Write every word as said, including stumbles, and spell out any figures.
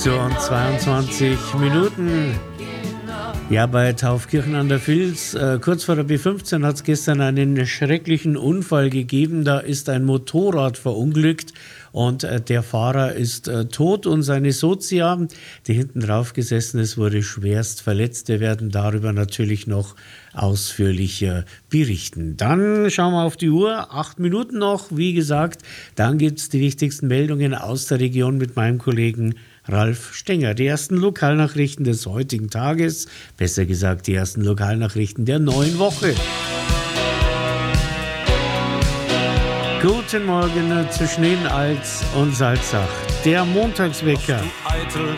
sechs Uhr und zweiundzwanzig Minuten. Ja, bei Taufkirchen an der Vils, äh, kurz vor der B fünfzehn, hat es gestern einen schrecklichen Unfall gegeben. Da ist ein Motorrad verunglückt und äh, der Fahrer ist äh, tot und seine Sozia, die hinten drauf gesessen ist, wurde schwerst verletzt. Wir werden darüber natürlich noch ausführlicher berichten. Dann schauen wir auf die Uhr, acht Minuten noch, wie gesagt. Dann gibt es die wichtigsten Meldungen aus der Region mit meinem Kollegen Ralf Stenger. Die ersten Lokalnachrichten des heutigen Tages, besser gesagt die ersten Lokalnachrichten der neuen Woche. Guten Morgen zwischen Alz und Salzach. Der Montagswecker.